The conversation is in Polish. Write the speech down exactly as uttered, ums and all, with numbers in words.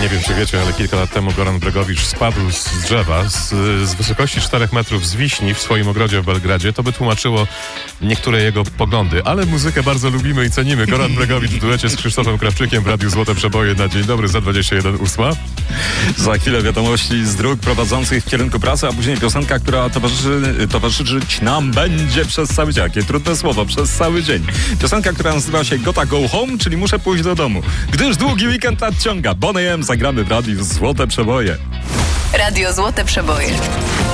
wiem, czy wiecie, ale kilka lat temu Goran Bregowicz spadł z drzewa z, z wysokości czterech metrów z wiśni w swoim ogrodzie w Belgradzie. To by tłumaczyło niektóre jego poglądy, ale muzykę bardzo lubimy i cenimy. Goran Bregowicz w duecie z Krzysztofem Krawczykiem w Radiu Złote Przeboje na dzień dobry za dwadzieścia jeden ósma. Za chwilę wiadomości z dróg prowadzących w kierunku pracy, a później piosenka, która towarzyszy, towarzyszyć nam będzie przez cały dzień. Jakie trudne słowo, przez cały dzień. Piosenka, która nazywa się Gotta Go Home, czyli muszę pójść do domu. Gdyż długi weekend nadciąga. Boney M, zagramy w Radiu Złote Przeboje. Radio Złote Przeboje.